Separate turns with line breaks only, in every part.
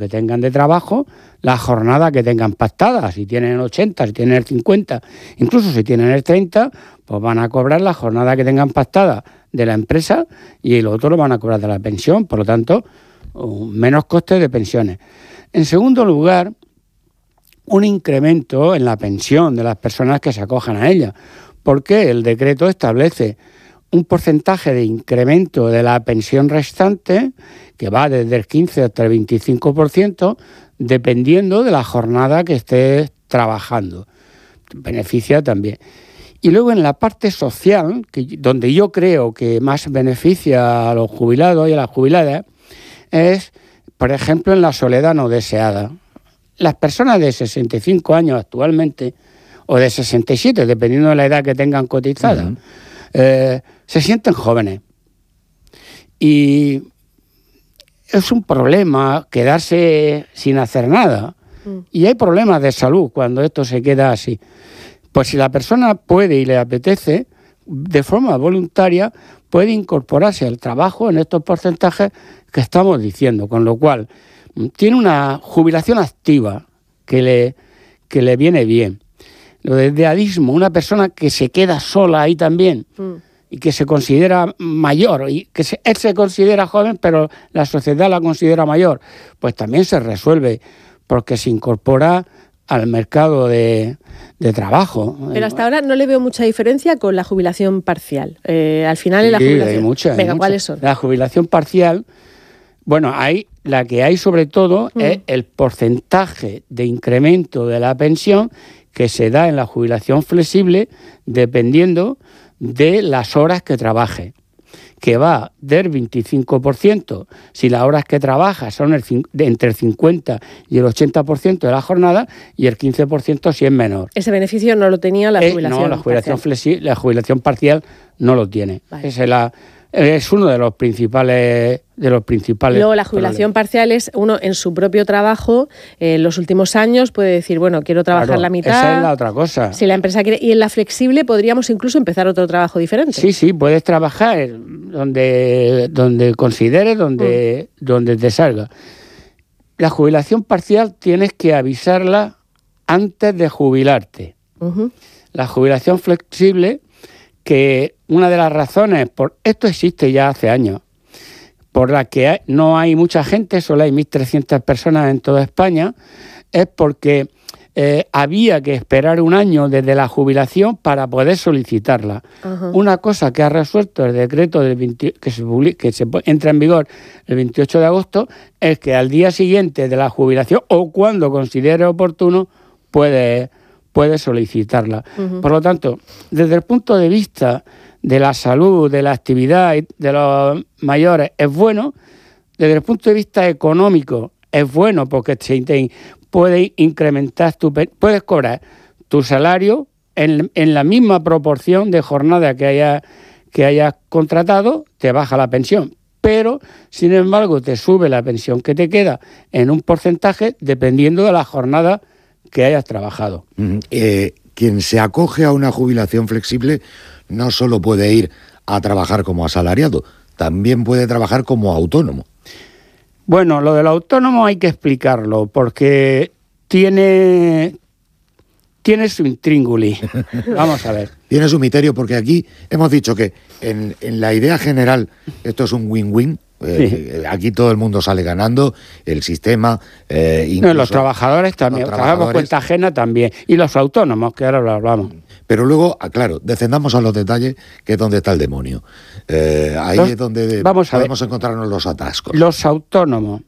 que tengan de trabajo, la jornada que tengan pactada. Si tienen 80, si tienen el 50, incluso si tienen el 30, pues van a cobrar la jornada que tengan pactada de la empresa y el otro lo van a cobrar de la pensión. Por lo tanto, menos costes de pensiones. En segundo lugar, un incremento en la pensión de las personas que se acojan a ella, porque el decreto establece un porcentaje de incremento de la pensión restante que va desde el 15 hasta el 25%, dependiendo de la jornada que estés trabajando. Beneficia también. Y luego en la parte social, donde yo creo que más beneficia a los jubilados y a las jubiladas, es, por ejemplo, en la soledad no deseada. Las personas de 65 años actualmente, o de 67, dependiendo de la edad que tengan cotizada, se sienten jóvenes. Y es un problema quedarse sin hacer nada. Y hay problemas de salud cuando esto se queda así. Pues si la persona puede y le apetece, de forma voluntaria, puede incorporarse al trabajo en estos porcentajes que estamos diciendo, con lo cual tiene una jubilación activa que le viene bien. Lo de deadismo, una persona que se queda sola ahí también y que se considera mayor, y que él se considera joven, pero la sociedad la considera mayor, pues también se resuelve porque se incorpora al mercado de trabajo.
Pero hasta ahora no le veo mucha diferencia con la jubilación parcial. Al final en la jubilación...
Hay mucha.
Venga, ¿cuáles son?
La jubilación parcial, bueno, la que hay sobre todo es el porcentaje de incremento de la pensión que se da en la jubilación flexible dependiendo de las horas que trabaje, que va del 25% si las horas que trabaja son entre el 50 y el 80% de la jornada, y el 15% si es menor.
Ese beneficio no lo tenía la jubilación.
No, la jubilación flexible, la jubilación parcial no lo tiene.
Vale.
Es uno de los principales
Luego la jubilación parcial es uno en su propio trabajo, en los últimos años puede decir, bueno, quiero trabajar la mitad.
Esa es la otra cosa.
Si la empresa quiere, y en la flexible podríamos incluso empezar otro trabajo diferente.
Sí, puedes trabajar donde consideres, donde te salga. La jubilación parcial tienes que avisarla antes de jubilarte. La jubilación flexible, que una de las razones, esto existe ya hace años, por la que no hay mucha gente, solo hay 1.300 personas en toda España, es porque había que esperar un año desde la jubilación para poder solicitarla. Una cosa que ha resuelto el decreto que entra en vigor el 28 de agosto es que al día siguiente de la jubilación o cuando considere oportuno puede solicitarla. Por lo tanto, desde el punto de vista de la salud, de la actividad de los mayores es bueno. Desde el punto de vista económico es bueno porque puedes incrementar puedes cobrar tu salario en la misma proporción de jornada que hayas contratado, te baja la pensión. Pero, sin embargo, te sube la pensión que te queda en un porcentaje dependiendo de la jornada que hayas trabajado.
Quien se acoge a una jubilación flexible no solo puede ir a trabajar como asalariado, también puede trabajar como autónomo.
Bueno, lo del autónomo hay que explicarlo, porque tiene su intríngulis. Vamos a ver.
Tiene su misterio, porque aquí hemos dicho que en la idea general esto es un win-win. Aquí todo el mundo sale ganando, el sistema...
No, los trabajadores también, trabajamos cuenta ajena también, y los autónomos, que ahora lo hablamos.
Pero luego, claro, descendamos a los detalles, que es donde está el demonio. Ahí es donde podemos encontrarnos los atascos.
Los autónomos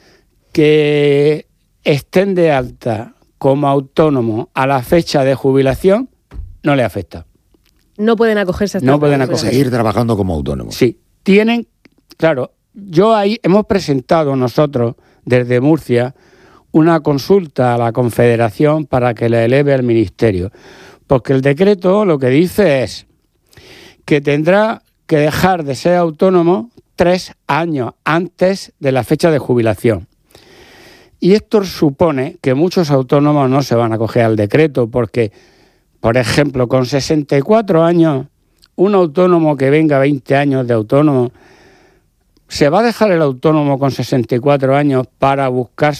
que estén de alta como autónomo a la fecha de jubilación, no le afecta.
No pueden acogerse hasta...
No pueden seguir trabajando como autónomos.
Sí, tienen... Claro, hemos presentado nosotros, desde Murcia, una consulta a la Confederación para que la eleve al Ministerio. Porque el decreto lo que dice es que tendrá que dejar de ser autónomo 3 años antes de la fecha de jubilación. Y esto supone que muchos autónomos no se van a acoger al decreto porque, por ejemplo, con 64 años, un autónomo que venga 20 años de autónomo, ¿se va a dejar el autónomo con 64 años para buscar